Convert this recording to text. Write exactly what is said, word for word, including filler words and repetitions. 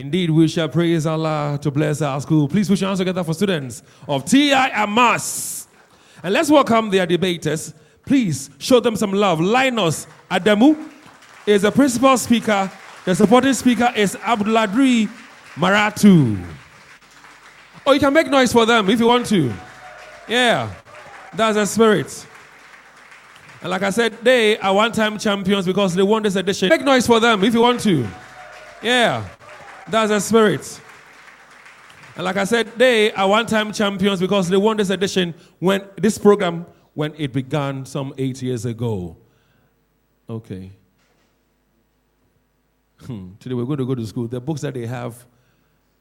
Indeed, we shall praise Allah to bless our school. Please put your hands together for students of T I Amas. And let's welcome their debaters. Please show them some love. Linus Adamu is the principal speaker. The supporting speaker is Abdulladri Maratu. Oh, you can make noise for them if you want to. Yeah, that's the spirit. And like I said, they are one-time champions because they won this edition. Make noise for them if you want to. Yeah, that's the spirit. And like I said, they are one-time champions because they won this edition when this program, when it began some eight years ago. Okay. Hmm. Today we're going to go to school. The books that they have